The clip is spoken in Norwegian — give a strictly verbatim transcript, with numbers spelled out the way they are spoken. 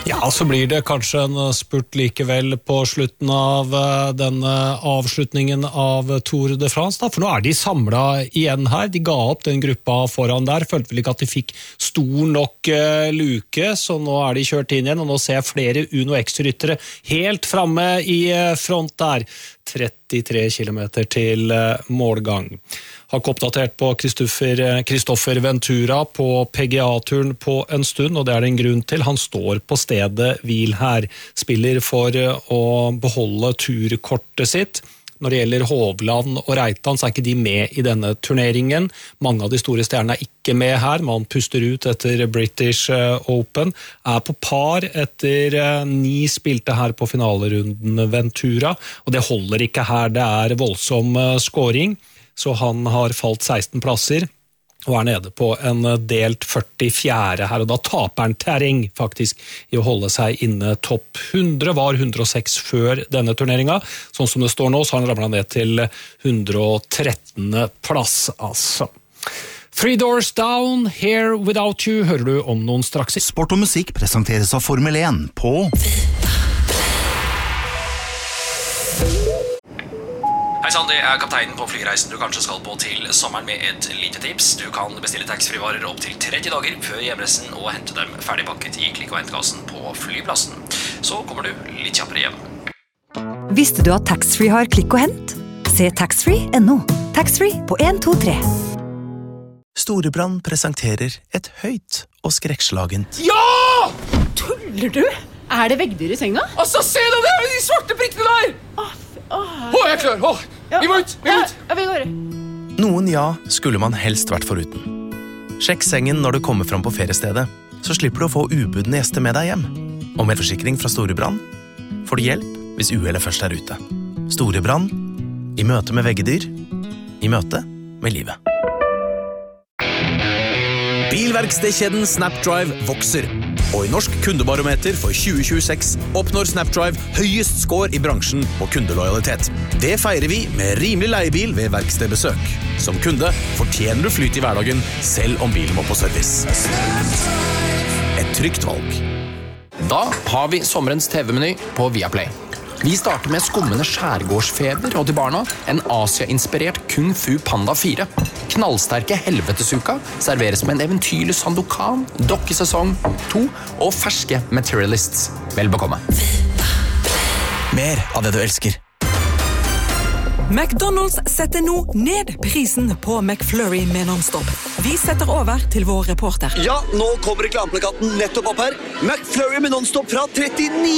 Ja, så blir det kanskje en spurt likevel på slutten av denne avslutningen av Tour de France, da, for nå er de samlet igjen her. De ga opp den gruppa foran der, følte vel ikke at de fikk stor nok uh, luke, så nå er de kjørt inn igjen, og nå ser jeg flere Uno X-ryttere helt fremme i front der. trettitre kilometer til uh, målgang. Har ikke oppdatert på Kristoffer Ventura på P G A-turen på en stund, og det er det en grunn til. Han står på stedet hvil her, spiller for å beholde turkortet sitt. Når det gjelder Hovland og Reitan, så er ikke de med i denne turneringen. Mange av de store stjernene er ikke med her. Man puster ut etter British Open. Er på par etter ni spilte her på finalerunden Ventura, og det holder ikke her. Det er voldsom scoring. Så han har falt seksten plasser og er nede på en delt førtifjerde her, og da taper han terreng faktisk i å holde seg inne topp hundre, var hundre og seks før denne turneringa. Sånn som det står nå, så har han ramlet ned til hundre og trettende plass, altså. Three Doors Down, Here Without You, hører du om noen straks. Sport og musikk presenteres av Formel en på... Hei sann, det er kapteinen på flyreisen du kanskje skal på til sommeren med et lite tips. Du kan bestille taxfree-varer opp til tretti dager før hjemreisen og hente dem ferdigpakket i klikk- og hentkassen på flyplassen. Så kommer du litt kjappere hjem. Visste du at taxfree har klikk og hent? Se taxfree punktum no. Taxfree på en to tre. Storebrand presenterer et høyt og skrekkslagent. Ja! Tuller du? Er det veggdyr i senga? Altså, se deg der, de svarte prikkene der! Åh, åh, åh, jeg er klar, åh! Ja. Vi må ut, vi må ut! Ja, vi går. Noen ja skulle man helst vært foruten. Sjekk sengen når du kommer fram på feriestedet, så slipper du å få ubudne gjester med deg hjem. Og med forsikring fra Storebrand får du hjelp hvis uhellet først er ute. Storebrand, i møte med veggedyr, i møte med livet. Bilverkstedkjeden Snapdrive vokser, og i Norsk kundebarometer for tjue tjueseks oppnår Snapdrive høyest score i bransjen på kundelojalitet. Det feirer vi med rimelig leiebil ved verkstedbesøk. Som kunde fortjener du flyt i hverdagen, selv om bilen må på service. Et trygt valg. Da har vi sommerens T V-meny på Viaplay. Vi starter med skummende skjærgårdsfeber, og til barna en Asia-inspirert Kung Fu Panda fire. Knallsterke helvetesuka serveres med en eventyrlig Sandokan, dokkesesong to og ferske Materialists. Vel bekomme. Mer av det du elsker. McDonald's setter nå ned prisen på McFlurry med non-stop. Vi setter over til vår reporter. Ja, nå kommer reklameplakaten nettopp opp her. McFlurry med non-stop fra trettini